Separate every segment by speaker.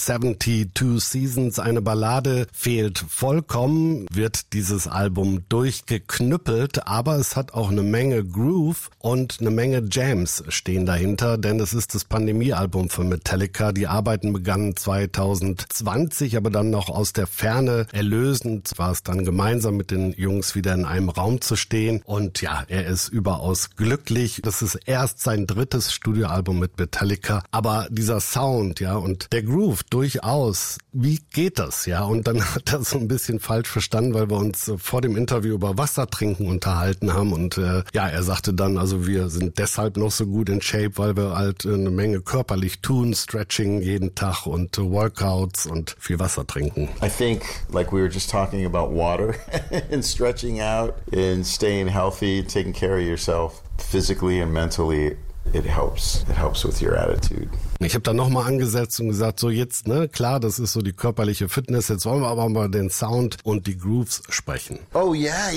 Speaker 1: 72 Seasons, eine Ballade, fehlt vollkommen, wird dieses Album durchgeknüppelt, aber es hat auch eine Menge Groove und eine Menge Jams stehen dahinter, denn es ist das Pandemie-Album von Metallica. Die Arbeiten begannen 2020, aber dann noch aus der Ferne. Erlösend war es dann gemeinsam mit den Jungs wieder in einem Raum zu stehen und ja, er ist überaus glücklich. Das ist erst sein drittes Studioalbum mit Metallica, aber dieser Sound, ja, und der Groove durchaus, wie geht das, ja? Und dann hat er so ein bisschen falsch verstanden, weil wir uns vor dem Interview über Wassertrinken unterhalten haben und er sagte dann, also wir sind deshalb noch so gut in Shape, weil wir halt eine Menge körperlich tun, Stretching jeden Tag und Workouts und viel Wasser trinken.
Speaker 2: I think, like we were just talking about water and stretching out and staying healthy, taking care of yourself physically and mentally. It helps. It helps with your attitude.
Speaker 1: Ich habe da nochmal angesetzt und gesagt, so jetzt, ne, klar, das ist so die körperliche Fitness, jetzt wollen wir aber mal den Sound und die Grooves sprechen.
Speaker 2: Oh, yeah.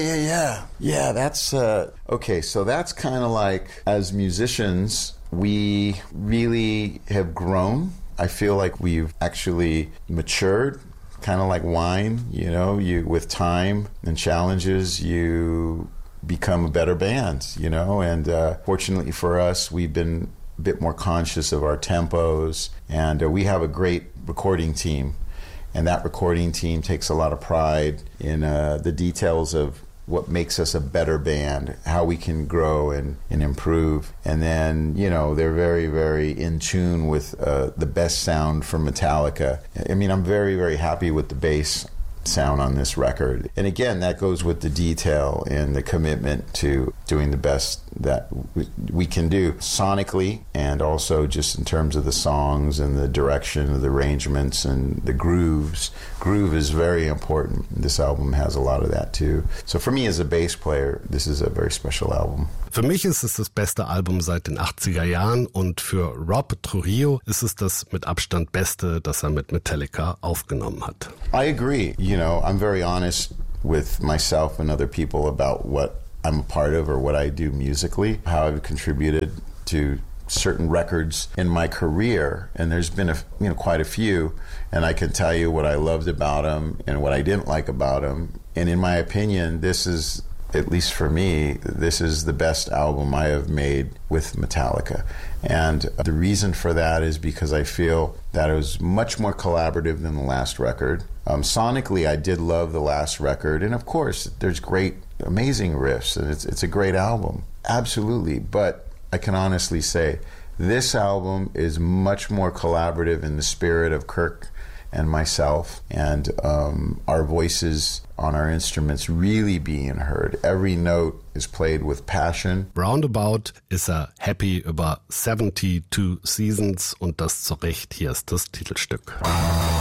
Speaker 2: Yeah, that's, okay, so that's kind of like, as musicians, we really have grown. I feel like we've actually matured. Kind of like wine, you know, with time and challenges, you become a better band, you know, and fortunately for us, we've been a bit more conscious of our tempos, and we have a great recording team, and that recording team takes a lot of pride in the details of what makes us a better band, how we can grow and improve. And then, you know, they're very, very in tune with the best sound from Metallica. I mean, I'm very, very happy with the bass sound on this record. And again, that goes with the detail and the commitment to doing the best that we can do sonically, and also just in terms of the songs and the direction of the arrangements and the grooves. Groove is very important. This album has a lot of that too. So for me as a bass player, this is a very special album.
Speaker 1: Für mich ist es das beste Album seit den 80er Jahren und für Rob Trujillo ist es das mit Abstand beste, das er mit Metallica aufgenommen hat.
Speaker 2: I agree. You know, I'm very honest with myself and other people about what I'm a part of or what I do musically, how I've contributed to certain records in my career, and there's been quite a few, and I can tell you what I loved about them and what I didn't like about them. And in my opinion, this is, at least for me, this is the best album I have made with Metallica. And the reason for that is because I feel that it was much more collaborative than the last record. Sonically, I did love the last record, and of course, there's great, amazing riffs, and it's a great album, absolutely. But I can honestly say this album is much more collaborative in the spirit of Kirk and myself, and our voices on our instruments really being heard. Every note is played with passion.
Speaker 1: Roundabout ist er happy über 72 Seasons und das zu Recht. Hier ist das Titelstück.